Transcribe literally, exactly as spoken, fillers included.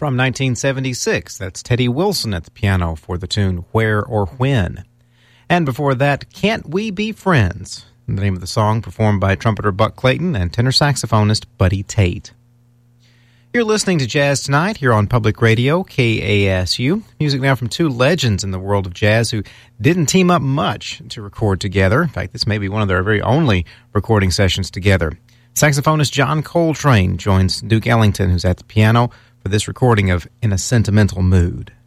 From nineteen seventy-six, that's Teddy Wilson at the piano for the tune Where or When. And before that, Can't We Be Friends? The name of the song, performed by trumpeter Buck Clayton and tenor saxophonist Buddy Tate. You're listening to Jazz Tonight here on Public Radio, K A S U. Music now from two legends in the world of jazz who didn't team up much to record together. In fact, this may be one of their very only recording sessions together. Saxophonist John Coltrane joins Duke Ellington, who's at the piano, for this recording of In a Sentimental Mood.